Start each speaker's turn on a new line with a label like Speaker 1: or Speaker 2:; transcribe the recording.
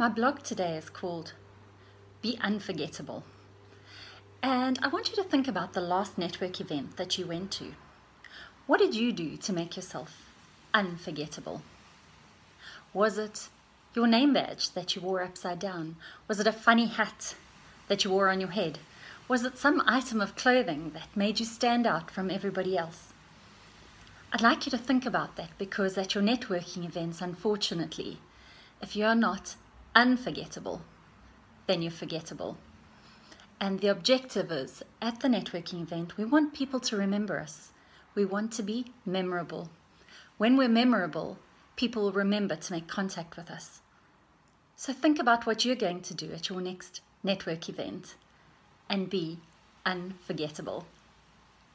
Speaker 1: My blog today is called Be Unforgettable. And I want you to think about the last network event that you went to. What did you do to make yourself unforgettable? Was it your name badge that you wore upside down? Was it a funny hat that you wore on your head? Was it some item of clothing that made you stand out from everybody else? I'd like you to think about that, because at your networking events, unfortunately, if you're not unforgettable, then you're forgettable. And the objective is, at the networking event, we want people to remember us. We want to be memorable. When we're memorable, people will remember to make contact with us. So think about what you're going to do at your next network event and be unforgettable.